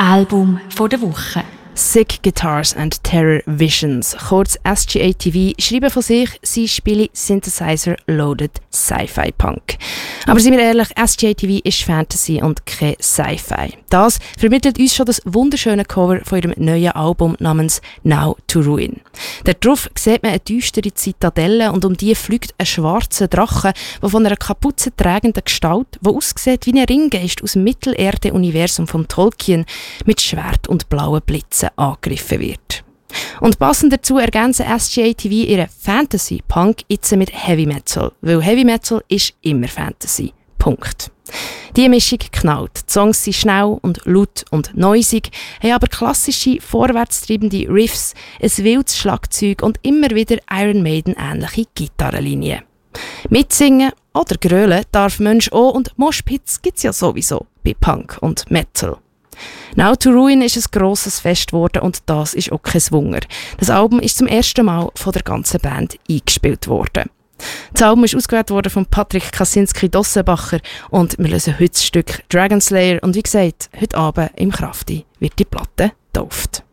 Album der Woche. Sick Guitars and Terror Visions, kurz SGA TV, schreiben von sich, sie spielen Synthesizer-Loaded Sci-Fi Punk. Aber seien wir ehrlich, SGA TV ist Fantasy und kein Sci-Fi. Das vermittelt uns schon das wunderschöne Cover von ihrem neuen Album namens Now to Ruin. Darauf sieht man eine düstere Zitadelle und um die fliegt ein schwarzer Drache, der von einer Kapuze tragenden Gestalt, die aussieht wie ein Ringgeist aus dem Mittelerde-Universum von Tolkien, mit Schwert und blauen Blitzen angegriffen wird. Und passend dazu ergänzen SGA TV ihre Fantasy-Punk jetzt mit Heavy Metal, weil Heavy Metal ist immer Fantasy. Punkt. Die Mischung knallt. Die Songs sind schnell und laut und noisig, haben aber klassische, vorwärtstreibende Riffs, ein wildes Schlagzeug und immer wieder Iron Maiden-ähnliche Gitarrenlinien. Mitsingen oder grölen darf Mensch auch und Moshpits gibt es ja sowieso bei Punk und Metal. Now to Ruin ist ein grosses Fest geworden und das ist auch kein Wunder. Das Album ist zum ersten Mal von der ganzen Band eingespielt worden. Das Album ist ausgewählt worden von Patrick Kaczynski-Dossenbacher und wir hören heute das Stück Dragon Slayer und wie gesagt, heute Abend im Krafti wird die Platte getauft.